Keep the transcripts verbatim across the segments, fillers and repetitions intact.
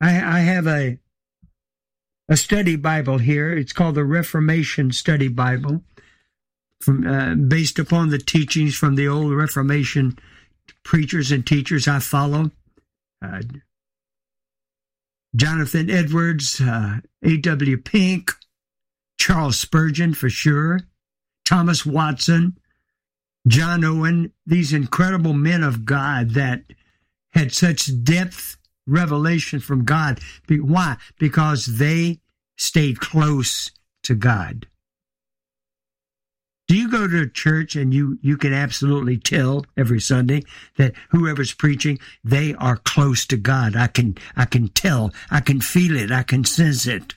I, I have a a study Bible here. It's called the Reformation Study Bible, from uh, based upon the teachings from the old Reformation preachers and teachers I follow. Uh, Jonathan Edwards, uh, A W Pink, Charles Spurgeon for sure, Thomas Watson, John Owen, these incredible men of God that had such depth revelation from God. Why? Because they stayed close to God. Do you go to a church and you, you can absolutely tell every Sunday that whoever's preaching, they are close to God? I can, I can tell, I can feel it, I can sense it.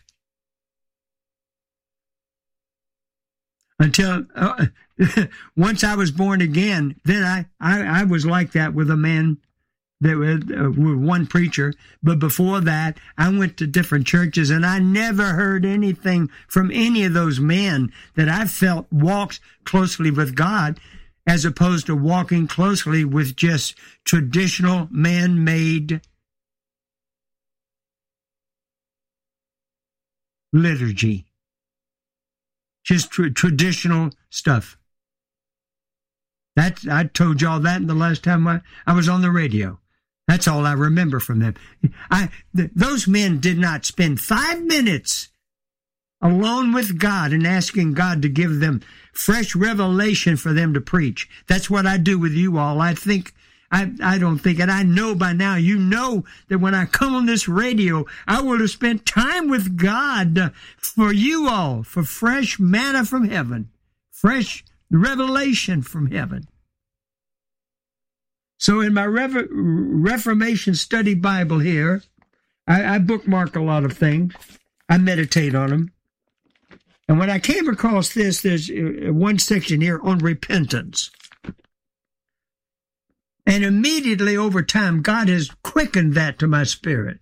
Until uh, once I was born again, then I, I, I was like that with a man, that was, uh, with one preacher. But before that, I went to different churches, and I never heard anything from any of those men that I felt walked closely with God, as opposed to walking closely with just traditional man-made liturgy. Just tra- traditional stuff. That I told y'all that in the last time I, I was on the radio. That's all I remember from them. I th- those men did not spend five minutes alone with God and asking God to give them fresh revelation for them to preach. That's what I do with you all. I think I, I don't think it. I know by now, you know that when I come on this radio, I will have spent time with God for you all, for fresh manna from heaven, fresh revelation from heaven. So in my Re- Reformation Study Bible here, I, I bookmark a lot of things. I meditate on them. And when I came across this, there's one section here on repentance. And immediately over time, God has quickened that to my spirit.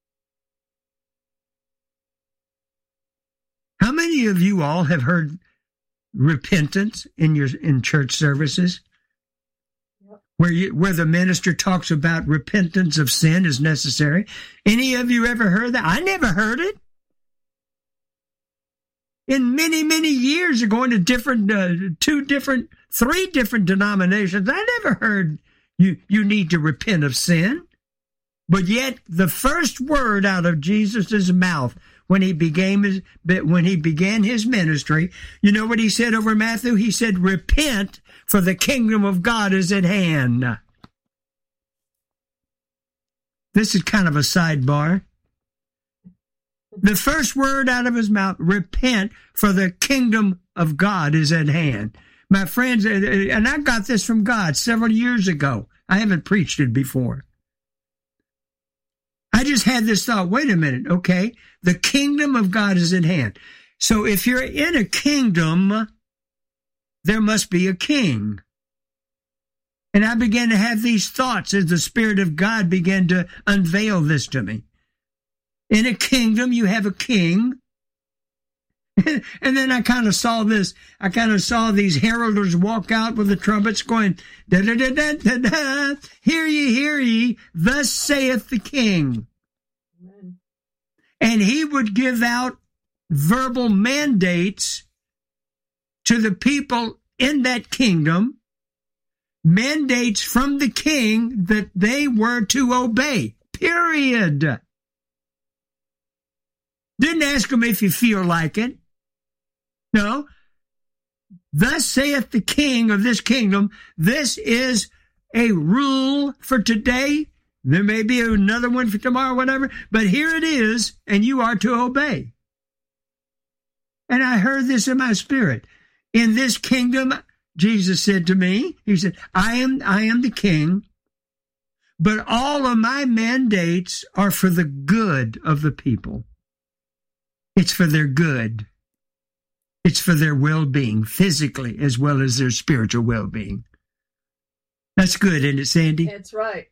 How many of you all have heard repentance in your in church services? Yep. Where you, where the minister talks about repentance of sin is necessary. Any of you ever heard that? I never heard it. In many, many years of going to different, uh, two different, three different denominations, I never heard You you need to repent of sin. But yet the first word out of Jesus' mouth when he began his, when he began his ministry, you know what he said over Matthew? He said, repent, for the kingdom of God is at hand. This is kind of a sidebar. The first word out of his mouth, repent, for the kingdom of God is at hand. My friends, and I got this from God several years ago. I haven't preached it before. I just had this thought, wait a minute, okay, the kingdom of God is at hand. So if you're in a kingdom, there must be a king. And I began to have these thoughts as the Spirit of God began to unveil this to me. In a kingdom, you have a king. And then I kind of saw this, I kind of saw these heralders walk out with the trumpets going, da da da da da da, hear ye, hear ye, thus saith the king. Amen. And he would give out verbal mandates to the people in that kingdom, mandates from the king that they were to obey, period. Didn't ask them if you feel like it. No. Thus saith the king of this kingdom, this is a rule for today. There may be another one for tomorrow, whatever, but here it is, and you are to obey. And I heard this in my spirit. In this kingdom, Jesus said to me, he said, I am, I am the king, but all of my mandates are for the good of the people. It's for their good. It's for their well-being, physically as well as their spiritual well-being. That's good, isn't it, Sandy? That's right.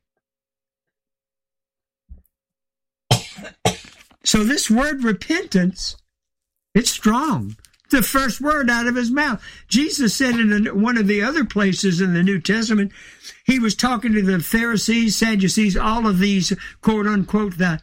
So this word repentance, it's strong. The first word out of his mouth. Jesus said in one of the other places in the New Testament, he was talking to the Pharisees, Sadducees, all of these, quote unquote, the